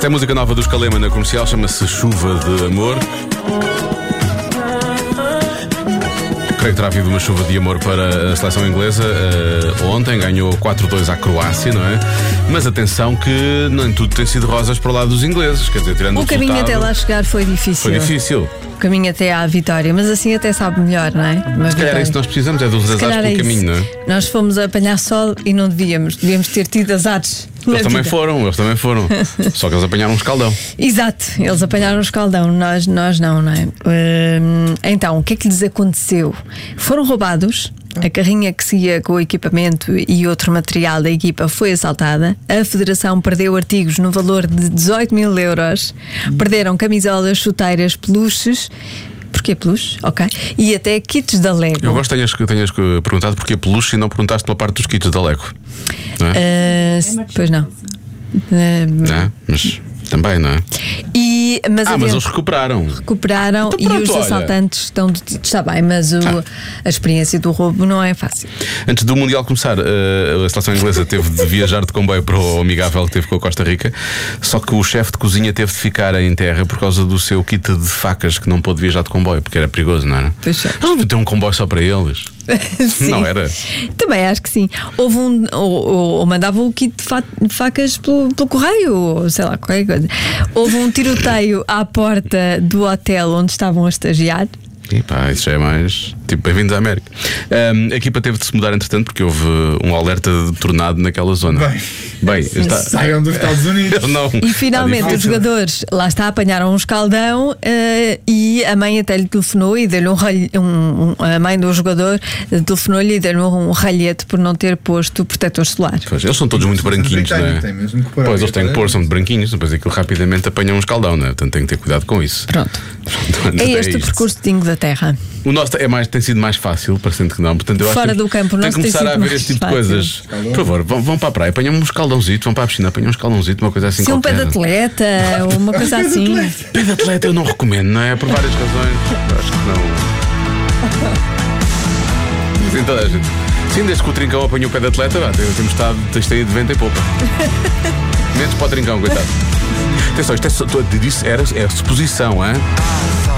Esta é a música nova dos Calema na Comercial, chama-se Chuva de Amor. Creio que terá havido uma chuva de amor para a seleção inglesa. Ontem ganhou 4-2 à Croácia, não é? Mas atenção que nem tudo tem sido rosas para o lado dos ingleses. Quer dizer, tirando o caminho até lá chegar foi difícil. Foi difícil. O caminho até à vitória, mas assim até sabe melhor, não é? Se calhar é isso que nós precisamos, é dos azares pelo caminho, não é? Nós fomos a apanhar sol e não devíamos ter tido azares. Eles também foram. Só que eles apanharam um escaldão. Exato, eles apanharam um escaldão, nós não é? Então, o que é que lhes aconteceu? Foram roubados. A carrinha que seguia com o equipamento e outro material da equipa foi assaltada. A Federação perdeu artigos no valor de 18 mil euros. Perderam camisolas, chuteiras, peluches. Porquê peluche? Ok. E até kits da Lego. Eu gosto que tenhas perguntado porquê peluche e não perguntaste pela parte dos kits da Lego. Não é? Pois não. Não, mas também, não é? Mas eles recuperaram. Recuperaram então, pronto, e os assaltantes estão detidos. Está bem, mas a experiência do roubo não é fácil. Antes do Mundial começar, a seleção inglesa teve de viajar de comboio para o amigável que teve com a Costa Rica. Só que o chefe de cozinha teve de ficar em terra por causa do seu kit de facas, que não pôde viajar de comboio, porque era perigoso, não era? Pois é. Eles deviam ter um comboio só para eles. Sim. Não era? Também acho que sim. Houve ou mandavam o kit de facas pelo correio, ou sei lá, qualquer coisa. Houve um tiroteio à porta do hotel onde estavam a estagiar. E pá, isso já é mais tipo bem-vindos à América. A equipa teve de se mudar entretanto porque houve um alerta de tornado naquela zona. Saiam dos Estados Unidos. Não, e finalmente os jogadores lá apanharam um escaldão e a mãe até lhe telefonou e deu-lhe a mãe do jogador telefonou-lhe e deu-lhe um ralhete por não ter posto protetor solar. Pois, eles são todos muito branquinhos, não é? Pois eles têm que pôr, são muito branquinhos, depois aquilo rapidamente apanham um escaldão, não é? Portanto tem que ter cuidado com isso. Pronto. É este o percurso da Terra. O nosso tem sido mais fácil, parecendo que não. Portanto, eu fora acho do campo, tem que começar a haver este tipo de coisas. Por favor, vão para a praia, apanham um escaldãozito, vão para a piscina, apanham um escaldãozito, uma coisa assim. Se um pé de atleta ou uma coisa assim. Pé de atleta eu não recomendo, não é? Por várias razões. Eu acho que não. Dizem toda a gente. Sim, desde que o Trincão apanhou o pé de atleta, temos estado de vento e poupa. Menos para o Trincão, coitado. Atenção, isto é suposição, hein?